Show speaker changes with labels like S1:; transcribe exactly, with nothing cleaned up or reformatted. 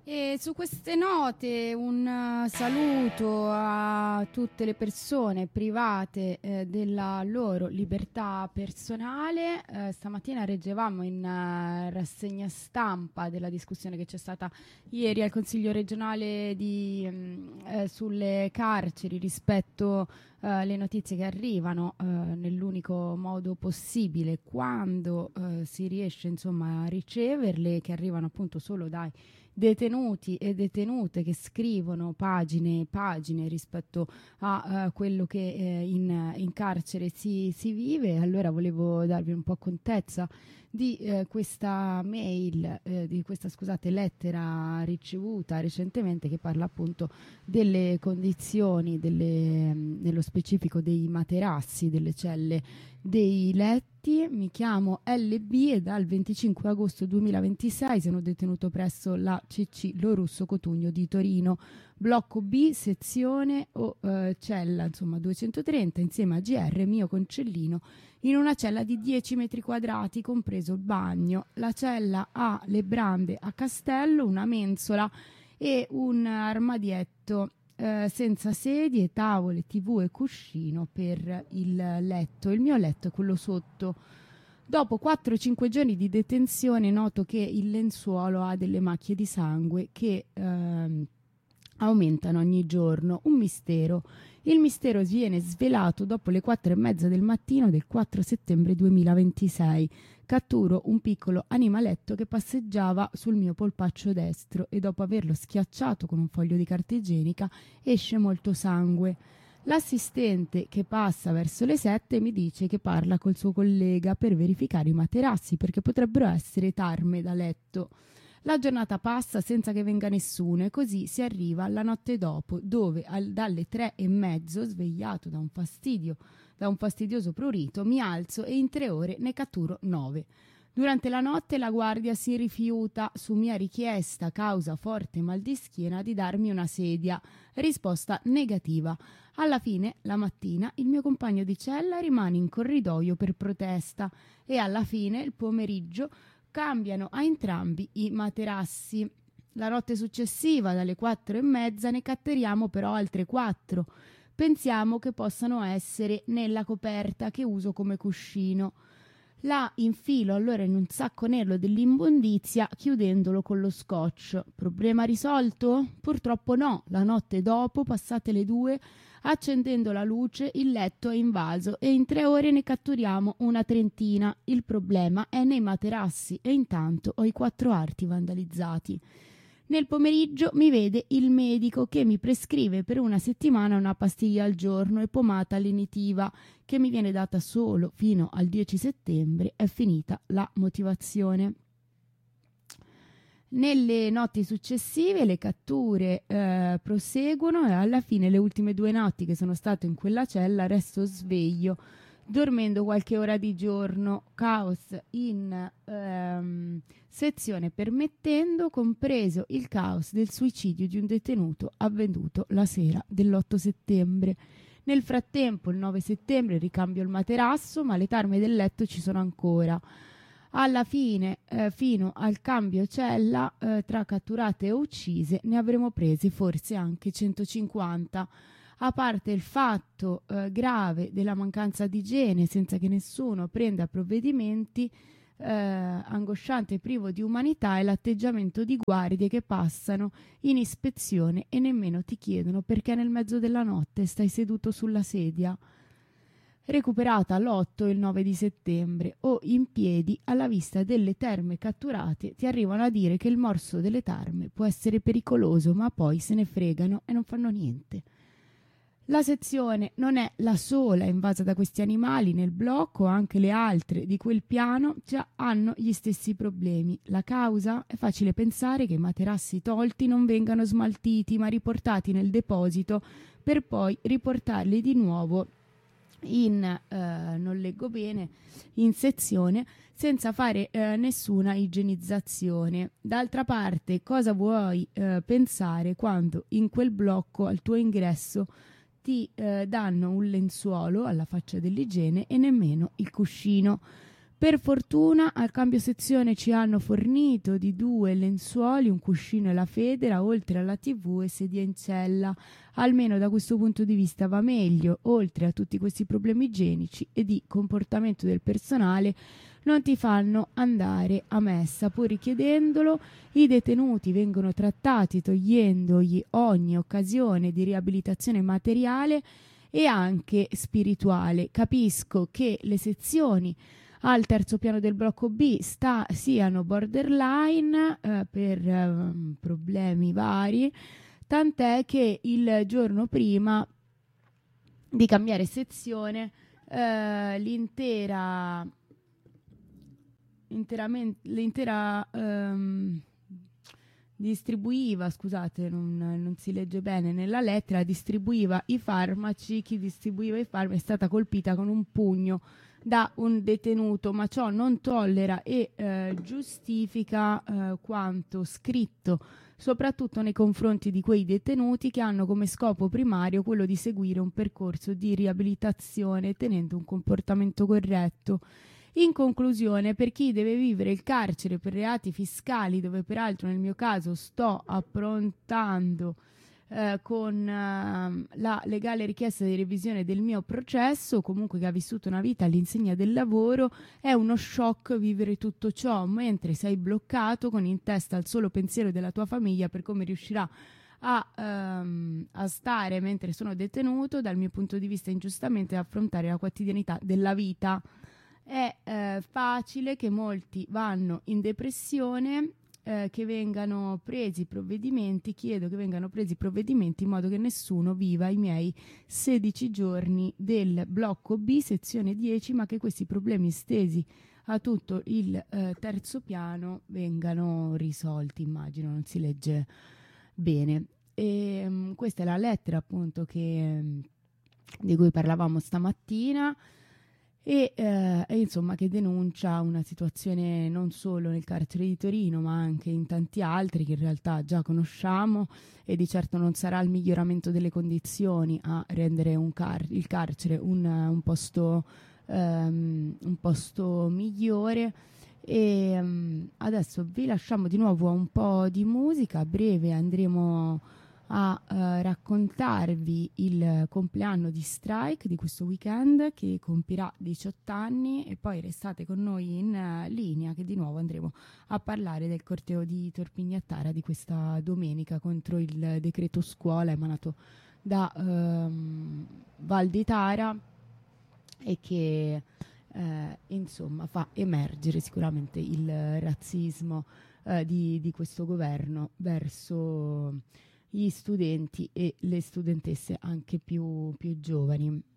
S1: E su queste note un uh, saluto a tutte le persone private eh, della loro libertà personale. Eh, stamattina reggevamo in uh, rassegna stampa della discussione che c'è stata ieri al Consiglio regionale di, mh, eh, sulle carceri rispetto alle uh, notizie che arrivano uh, nell'unico modo possibile, quando uh, si riesce insomma a riceverle, che arrivano appunto solo dai detenuti e detenute che scrivono pagine e pagine rispetto a uh, quello che eh, in, in carcere si, si vive. Allora volevo darvi un po' contezza di eh, questa mail, eh, di questa scusate lettera ricevuta recentemente, che parla appunto delle condizioni, delle, nello specifico dei materassi, delle celle, dei letti. Mi chiamo L B e dal venticinque agosto duemilaventisei sono detenuto presso la C C Lorusso Cotugno di Torino, blocco B, sezione o eh, cella insomma duecentotrenta, insieme a G R, mio concellino, in una cella di dieci metri quadrati, compreso il bagno. La cella ha le brande a castello, una mensola e un armadietto eh, senza sedie, tavole, tv e cuscino per il letto. Il mio letto è quello sotto. Dopo quattro cinque giorni di detenzione noto che il lenzuolo ha delle macchie di sangue che ehm, aumentano ogni giorno. Un mistero. Il mistero viene svelato dopo le quattro e mezza del mattino del quattro settembre duemilaventisei. Catturo un piccolo animaletto che passeggiava sul mio polpaccio destro e dopo averlo schiacciato con un foglio di carta igienica esce molto sangue. L'assistente che passa verso le sette mi dice che parla col suo collega per verificare i materassi, perché potrebbero essere tarme da letto. La giornata passa senza che venga nessuno e così si arriva alla notte dopo, dove al, dalle tre e mezzo, svegliato da un fastidio, da un fastidioso prurito, mi alzo e in tre ore ne catturo nove. Durante la notte la guardia si rifiuta, su mia richiesta, causa forte mal di schiena, di darmi una sedia. Risposta negativa. Alla fine, la mattina, il mio compagno di cella rimane in corridoio per protesta e alla fine, il pomeriggio, cambiano a entrambi i materassi. La notte successiva, dalle quattro e mezza, ne catteriamo però altre quattro. Pensiamo che possano essere nella coperta che uso come cuscino. La infilo allora in un sacco nero dell'immondizia, chiudendolo con lo scotch. Problema risolto? Purtroppo no. La notte dopo, passate le due, accendendo la luce, il letto è invaso e in tre ore ne catturiamo una trentina. Il problema è nei materassi e intanto ho i quattro arti vandalizzati. Nel pomeriggio mi vede il medico che mi prescrive per una settimana una pastiglia al giorno e pomata lenitiva che mi viene data solo fino al dieci settembre. È finita la motivazione. Nelle notti successive le catture eh, proseguono e alla fine, le ultime due notti che sono stato in quella cella, resto sveglio, dormendo qualche ora di giorno. Caos in ehm, sezione permettendo, compreso il caos del suicidio di un detenuto avvenuto la sera dell'otto settembre. Nel frattempo, il nove settembre, ricambio il materasso, ma le tarme del letto ci sono ancora. Alla fine, eh, fino al cambio cella, eh, tra catturate e uccise, ne avremo prese forse anche centocinquanta. A parte il fatto eh, grave della mancanza di igiene, senza che nessuno prenda provvedimenti, eh, angosciante e privo di umanità è l'atteggiamento di guardie che passano in ispezione e nemmeno ti chiedono perché nel mezzo della notte stai seduto sulla sedia. Recuperata all'otto il nove di settembre o in piedi alla vista delle terme catturate, ti arrivano a dire che il morso delle tarme può essere pericoloso, ma poi se ne fregano e non fanno niente. La sezione non è la sola invasa da questi animali nel blocco, anche le altre di quel piano già hanno gli stessi problemi. La causa? È facile pensare che i materassi tolti non vengano smaltiti ma riportati nel deposito per poi riportarli di nuovo in, eh, non leggo bene, in sezione senza fare eh, nessuna igienizzazione. D'altra parte, cosa vuoi eh, pensare quando in quel blocco al tuo ingresso ti eh, danno un lenzuolo alla faccia dell'igiene e nemmeno il cuscino? Per fortuna al cambio sezione ci hanno fornito di due lenzuoli, un cuscino e la federa, oltre alla tivù e sedia in cella. Almeno da questo punto di vista va meglio. Oltre a tutti questi problemi igienici e di comportamento del personale, non ti fanno andare a messa, pur richiedendolo. I detenuti vengono trattati togliendogli ogni occasione di riabilitazione materiale e anche spirituale. Capisco che le sezioni al terzo piano del blocco B sta, siano borderline eh, per eh, problemi vari, tant'è che il giorno prima di cambiare sezione eh, l'intera interamente l'intera ehm, distribuiva, scusate, non, non si legge bene nella lettera, distribuiva i farmaci, chi distribuiva i farmaci è stata colpita con un pugno da un detenuto, ma ciò non tollera e eh, giustifica eh, quanto scritto, soprattutto nei confronti di quei detenuti che hanno come scopo primario quello di seguire un percorso di riabilitazione tenendo un comportamento corretto. In conclusione, per chi deve vivere il carcere per reati fiscali, dove peraltro nel mio caso sto approntando eh, con eh, la legale richiesta di revisione del mio processo, comunque che ha vissuto una vita all'insegna del lavoro, è uno shock vivere tutto ciò, mentre sei bloccato con in testa il solo pensiero della tua famiglia per come riuscirà A, um, a stare mentre sono detenuto, dal mio punto di vista ingiustamente, ad affrontare la quotidianità della vita. È eh, facile che molti vanno in depressione, eh, che vengano presi provvedimenti, chiedo che vengano presi provvedimenti in modo che nessuno viva i miei sedici giorni del blocco B, sezione dieci, ma che questi problemi estesi a tutto il eh, terzo piano vengano risolti. Immagino non si legge bene. E, um, questa è la lettera appunto che, di cui parlavamo stamattina. E, eh, e insomma che denuncia una situazione non solo nel carcere di Torino ma anche in tanti altri che in realtà già conosciamo, e di certo non sarà il miglioramento delle condizioni a rendere un car- il carcere un, un, posto, um, un posto migliore. E um, adesso vi lasciamo di nuovo a un po' di musica. A breve andremo a uh, raccontarvi il compleanno di Strike di questo weekend, che compirà diciotto anni, e poi restate con noi in uh, linea, che di nuovo andremo a parlare del corteo di Torpignattara di questa domenica contro il decreto scuola emanato da um, Val di Tara e che eh, insomma fa emergere sicuramente il razzismo eh, di, di questo governo verso gli studenti e le studentesse anche più, più giovani.